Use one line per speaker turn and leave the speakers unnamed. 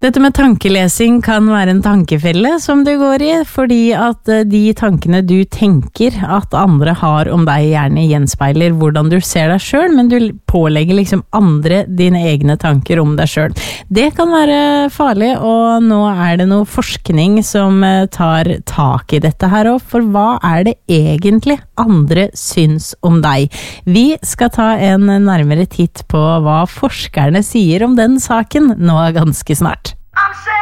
Dette med tankelesing kan være en tankefelle som du går i, fordi at de tankene du tenker at andre har om deg gjerne gjenspeiler hvordan du ser deg selv, men du pålegger liksom andre dine egne tanker om deg selv. Det kan være farlig, og nå er det noe forskning som tar tak i dette her også, for hva er det egentlig andre syns om deg? Vi skal ta en nærmere titt på hva forskerne sier om den saken nå ganske snart.